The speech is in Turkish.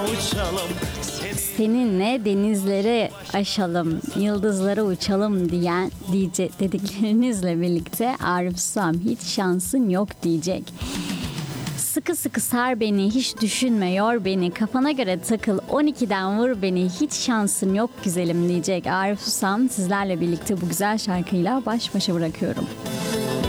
Seninle denizleri aşalım, yıldızlara uçalım diyen dediklerinizle birlikte Arif Susam hiç şansın yok diyecek. Sıkı sıkı sar beni, hiç düşünme, yor beni, kafana göre takıl, 12'den vur beni, hiç şansın yok güzelim diyecek Arif Susam sizlerle birlikte bu güzel şarkıyla baş başa bırakıyorum.